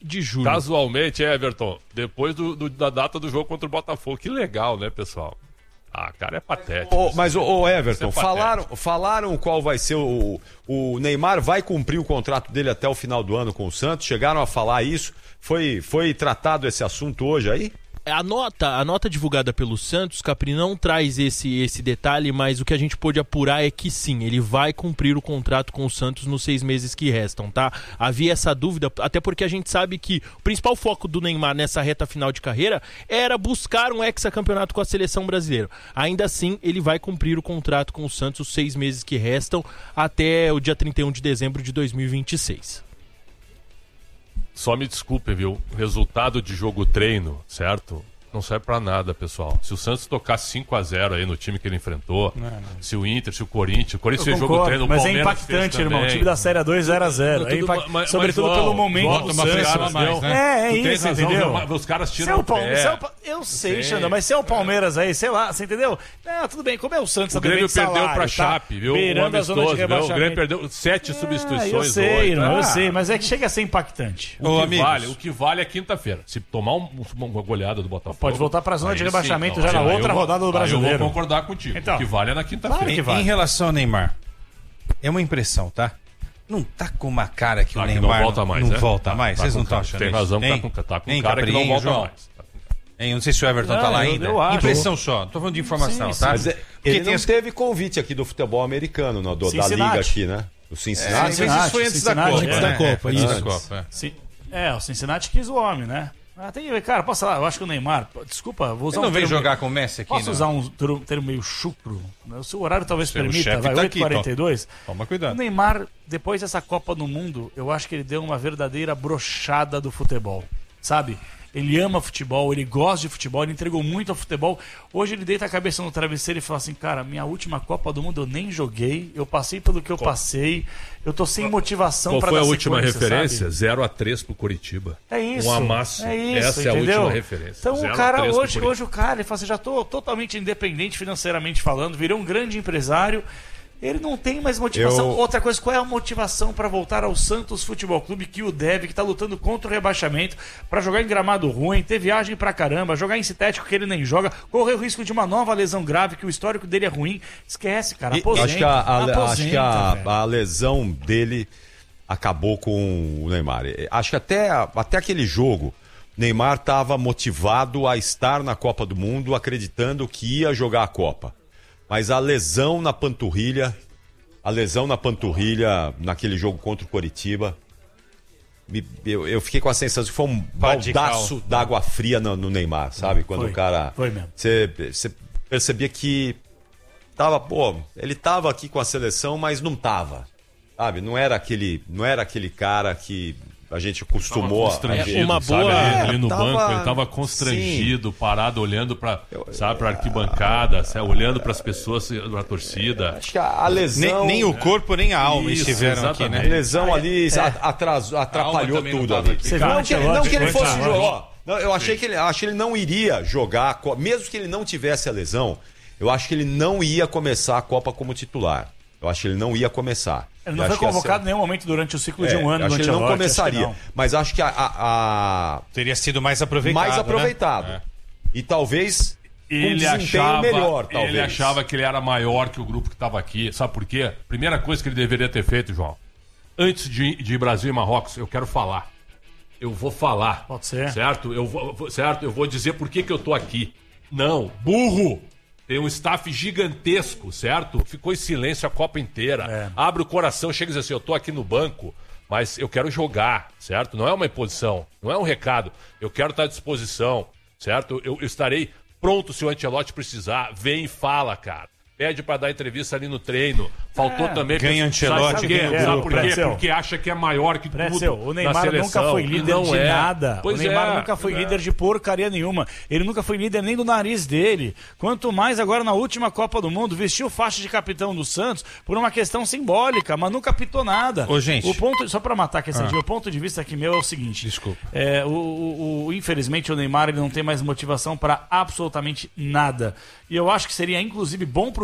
de julho. Casualmente, Everton, depois da data do jogo contra o Botafogo. Que legal, né, pessoal? Cara, é patético. Mas, Everton, falaram qual vai ser o Neymar vai cumprir o contrato dele até o final do ano com o Santos? Chegaram a falar isso? Foi tratado esse assunto hoje aí? A nota divulgada pelo Santos, Capri, não traz esse detalhe, mas o que a gente pôde apurar é que sim, ele vai cumprir o contrato com o Santos nos 6 meses que restam, tá? Havia essa dúvida, até porque a gente sabe que o principal foco do Neymar nessa reta final de carreira era buscar um hexacampeonato com a seleção brasileira. Ainda assim, ele vai cumprir o contrato com o Santos os 6 meses que restam até o dia 31 de dezembro de 2026. Só me desculpe, viu? Resultado de jogo treino, certo? Não serve pra nada, pessoal. Se o Santos tocar 5-0 aí no time que ele enfrentou, se o Inter, se o Corinthians fez jogo treino, o mas Palmeiras é impactante, irmão. O time da Série A2 0-0. Sobretudo pelo momento do Santos. É isso, entendeu? Os caras tiram o pé. Eu sei, Xandão, mas se é o Palmeiras aí, sei lá, você entendeu? Tudo bem, como é o Santos? O Grêmio perdeu pra Chape, viu? Beirando a zona de rebaixamento. O Grêmio perdeu 7 substituições. Eu sei, irmão, eu sei, mas é que chega a ser impactante. O que vale é quinta-feira. Se tomar uma goleada do Botafogo, pode voltar para a zona de rebaixamento já na outra rodada do Brasileiro. Eu vou concordar contigo. Então, o que vale é na quinta-feira. Claro vale. Em relação ao Neymar, é uma impressão, tá? Não tá com uma cara que o Neymar não volta mais. Não volta mais. Vocês não estão achando isso? Tem razão, tá com cara que não volta mais. Eu não sei se o Everton tá lá ainda. Impressão só, não tô falando de informação, tá? Mas ele não teve convite aqui do futebol americano, da Liga aqui, né? O Cincinnati. Isso foi antes da Copa. Antes da Copa, isso. O Cincinnati quis o homem, né? Tem que ver, cara, posso falar? Eu acho que o Neymar, desculpa, vou usar ele não veio jogar com o Messi aqui, posso usar um termo meio chucro? O seu horário talvez permita, vai, 8h42. Toma cuidado. O Neymar, depois dessa Copa do Mundo, eu acho que ele deu uma verdadeira brochada do futebol, sabe? Ele ama futebol, ele gosta de futebol, ele entregou muito ao futebol. Hoje ele deita a cabeça no travesseiro e fala assim, cara, minha última Copa do Mundo eu nem joguei, eu passei pelo que eu passei, eu tô sem motivação para dar sequência. Qual foi a última referência? 0-3 pro Curitiba. É isso. Um amasso. É isso, essa entendeu? É a última referência. Então o cara, hoje o cara, ele fala assim, já tô totalmente independente financeiramente falando, virei um grande empresário. Ele não tem mais motivação. Outra coisa, qual é a motivação para voltar ao Santos Futebol Clube, que o deve, que está lutando contra o rebaixamento, para jogar em gramado ruim, ter viagem pra caramba, jogar em sintético que ele nem joga, correr o risco de uma nova lesão grave, que o histórico dele é ruim. Esquece, cara. Aposenta, acho que a lesão dele acabou com o Neymar. Acho que até aquele jogo, Neymar estava motivado a estar na Copa do Mundo, acreditando que ia jogar a Copa. Mas a lesão na panturrilha naquele jogo contra o Coritiba, eu fiquei com a sensação que foi um baldaço d'água fria no Neymar, sabe? Quando o cara... Foi mesmo. Você percebia que ele tava aqui com a seleção, mas não tava, sabe? Não era aquele cara que a gente acostumou a ver. Uma boa... Ele no banco, ele tava constrangido, parado, olhando pra arquibancada, olhando pras pessoas, pra torcida. Acho que a lesão... Nem o corpo, nem a alma estiveram aqui, né? A lesão ali atrapalhou tudo ali. Não que ele fosse jogar. Eu achei que ele não iria jogar, mesmo que ele não tivesse a lesão, eu acho que ele não ia começar a Copa como titular. Eu acho que ele não ia começar. Ele não foi convocado em nenhum momento durante o ciclo de um ano. Acho que ele não começaria. Mas acho que teria sido mais aproveitado. Né? E talvez ele achava melhor. Ele achava que ele era maior que o grupo que estava aqui. Sabe por quê? Primeira coisa que ele deveria ter feito, João. Antes de Brasil e Marrocos, eu quero falar. Eu vou falar. Pode ser. Certo? Eu vou dizer por que eu tô aqui. Não, burro! Tem um staff gigantesco, certo? Ficou em silêncio a Copa inteira. Abre o coração, chega e diz assim, eu tô aqui no banco, mas eu quero jogar, certo? Não é uma imposição, não é um recado. Eu quero estar à disposição, certo? Eu estarei pronto se o Ancelotti precisar. Vem e fala, cara. Pede pra dar entrevista ali no treino. Faltou também... Ganha Ancelotti. Sabe por quê? Porque acha que é maior que tudo. O Neymar nunca foi líder de nada. O Neymar nunca foi líder de porcaria nenhuma. Ele nunca foi líder nem do nariz dele. Quanto mais agora na última Copa do Mundo, vestiu faixa de capitão do Santos por uma questão simbólica, mas nunca apitou nada. Ô, gente... Só pra matar a questão, o ponto de vista aqui meu é o seguinte. Desculpa. Infelizmente o Neymar ele não tem mais motivação pra absolutamente nada. E eu acho que seria inclusive bom pro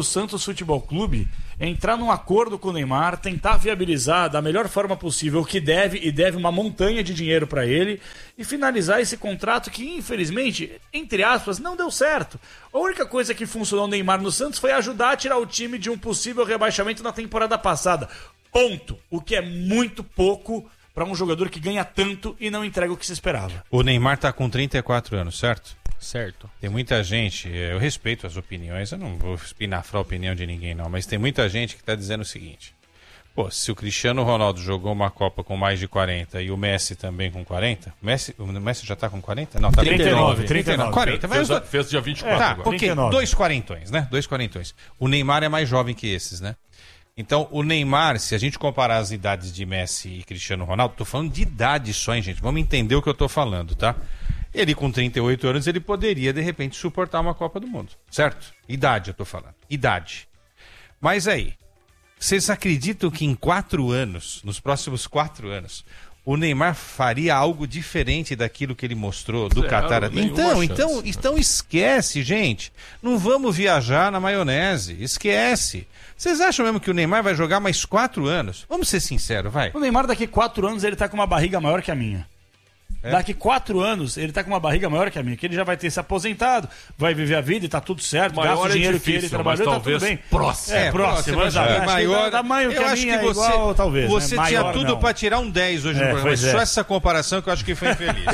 Santos Futebol Clube entrar num acordo com o Neymar, tentar viabilizar da melhor forma possível o que deve uma montanha de dinheiro para ele e finalizar esse contrato que, infelizmente, entre aspas, não deu certo. A única coisa que funcionou no Neymar no Santos foi ajudar a tirar o time de um possível rebaixamento na temporada passada. Ponto. O que é muito pouco para um jogador que ganha tanto e não entrega o que se esperava. O Neymar tá com 34 anos, certo? Certo. Tem muita gente, eu respeito as opiniões, eu não vou espinafrar a opinião de ninguém não, mas tem muita gente que está dizendo o seguinte: pô, se o Cristiano Ronaldo jogou uma Copa com mais de 40 e o Messi também com 40, o Messi já está com 40? Não, tá 39. 40. Fez dia 24 tá, agora. ok, 2 quarentões, né? 2 quarentões. O Neymar é mais jovem que esses, né? Então, o Neymar, se a gente comparar as idades de Messi e Cristiano Ronaldo, tô falando de idade só, hein, gente? Vamos entender o que eu tô falando, tá? Ele com 38 anos, ele poderia, de repente, suportar uma Copa do Mundo, certo? Idade, eu tô falando. Idade. Mas aí, vocês acreditam que em 4 anos, nos próximos 4 anos, o Neymar faria algo diferente daquilo que ele mostrou do Qatar? Então esquece, gente. Não vamos viajar na maionese. Esquece. Vocês acham mesmo que o Neymar vai jogar mais 4 anos? Vamos ser sinceros, vai. O Neymar daqui 4 anos ele tá com uma barriga maior que a minha. Daqui 4 anos ele tá com uma barriga maior que a minha, que ele já vai ter se aposentado, vai viver a vida e tá tudo certo, maior gasta o dinheiro difícil, que ele trabalhou, tá tudo bem. Próximo. Próximo. Maior, tamanho que eu a acho minha que você, igual, talvez. Você né? tinha maior, tudo para tirar um 10 hoje no programa, mas só essa comparação que eu acho que foi infeliz.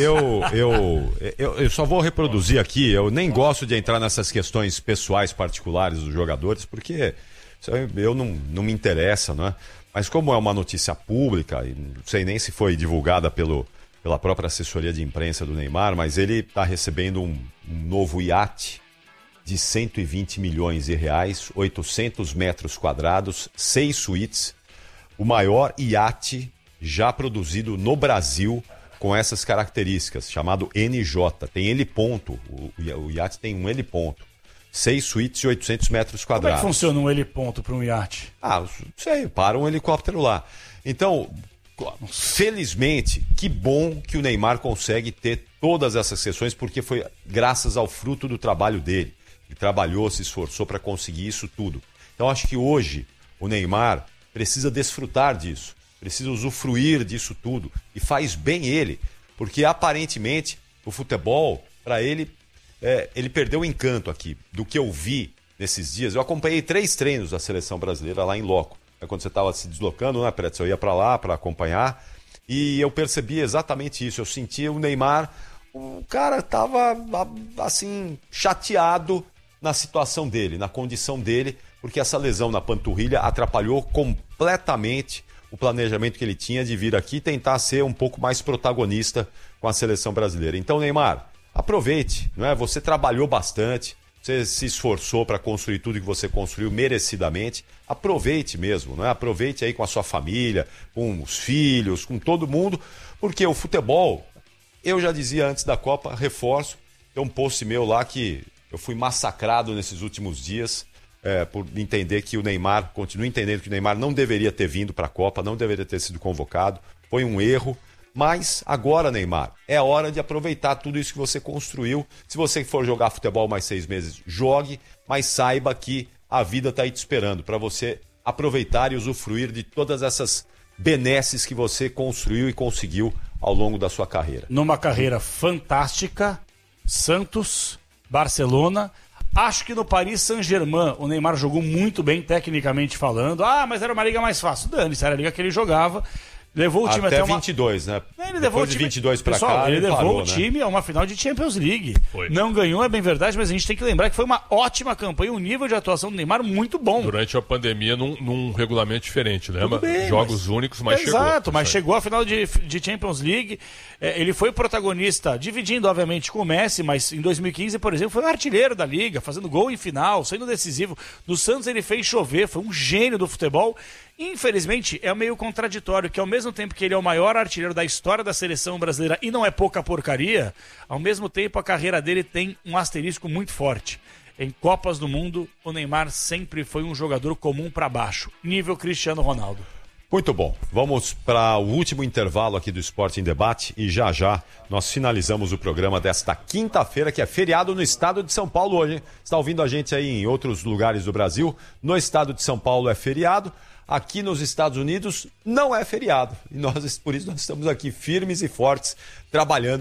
Eu só vou reproduzir aqui, eu nem gosto de entrar nessas questões pessoais particulares dos jogadores, porque eu não me interessa, não é? Mas como é uma notícia pública, e não sei nem se foi divulgada pela própria assessoria de imprensa do Neymar, mas ele está recebendo um novo iate de 120 milhões de reais, 800 metros quadrados, 6 suítes, o maior iate já produzido no Brasil com essas características, chamado NJ. Tem heliponto, o iate tem um heliponto, 6 suítes e 800 metros quadrados. Como é que funciona um heliponto para um iate? Não sei, para um helicóptero lá. Então, felizmente, que bom que o Neymar consegue ter todas essas sessões, porque foi graças ao fruto do trabalho dele. Ele trabalhou, se esforçou para conseguir isso tudo. Então acho que hoje o Neymar precisa desfrutar disso, precisa usufruir disso tudo. E faz bem ele, porque aparentemente o futebol, para ele, ele perdeu o encanto aqui. Do que eu vi nesses dias, eu acompanhei 3 treinos da seleção brasileira lá em loco. Quando você estava se deslocando, né, Pretz? Eu ia para lá para acompanhar e eu percebi exatamente isso. Eu sentia o Neymar, o cara estava assim, chateado na situação dele, na condição dele, porque essa lesão na panturrilha atrapalhou completamente o planejamento que ele tinha de vir aqui e tentar ser um pouco mais protagonista com a seleção brasileira. Então, Neymar, aproveite, não é? Você trabalhou bastante. Você se esforçou para construir tudo que você construiu merecidamente. Aproveite mesmo, não é? Aproveite aí com a sua família, com os filhos, com todo mundo, porque o futebol, eu já dizia antes da Copa, reforço, tem um post meu lá que eu fui massacrado nesses últimos dias por entender que o Neymar, continuo entendendo que o Neymar não deveria ter vindo para a Copa, não deveria ter sido convocado, foi um erro. Mas agora, Neymar, é hora de aproveitar tudo isso que você construiu. Se você for jogar futebol mais 6 meses, jogue, mas saiba que a vida está aí te esperando para você aproveitar e usufruir de todas essas benesses que você construiu e conseguiu ao longo da sua carreira. Numa carreira fantástica, Santos, Barcelona. Acho que no Paris Saint-Germain o Neymar jogou muito bem tecnicamente falando. Mas era uma liga mais fácil. Dane-se, era a liga que ele jogava. Levou o time até 22, né? Ele levou Depois de 22 para cá, ele levou parou, o time a uma final de Champions League. Foi. Não ganhou, é bem verdade, mas a gente tem que lembrar que foi uma ótima campanha, um nível de atuação do Neymar muito bom. Durante a pandemia, num regulamento diferente, lembra? Bem, Jogos únicos, mas chegou. Exato, mas chegou à final de Champions League. Ele foi protagonista, dividindo, obviamente, com o Messi, mas em 2015, por exemplo, foi o artilheiro da Liga, fazendo gol em final, sendo decisivo. No Santos ele fez chover, foi um gênio do futebol. Infelizmente, é meio contraditório que ao mesmo tempo que ele é o maior artilheiro da história da seleção brasileira e não é pouca porcaria, ao mesmo tempo a carreira dele tem um asterisco muito forte. Em Copas do Mundo, o Neymar sempre foi um jogador comum para baixo, nível Cristiano Ronaldo. Muito bom. Vamos para o último intervalo aqui do Esporte em Debate e já nós finalizamos o programa desta quinta-feira, que é feriado no estado de São Paulo hoje. Hein? Está ouvindo a gente aí em outros lugares do Brasil. No estado de São Paulo é feriado. Aqui nos Estados Unidos não é feriado. E por isso nós estamos aqui firmes e fortes trabalhando